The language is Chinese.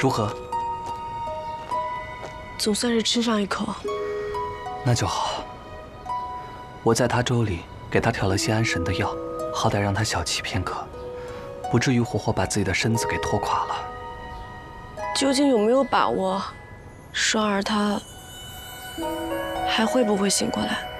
如何？ 总算是吃上一口。 那就好。我在他粥里给他调了些安神的药，好歹让他小憩片刻，不至于活活把自己的身子给拖垮了。 究竟有没有把握，双儿他还会不会醒过来？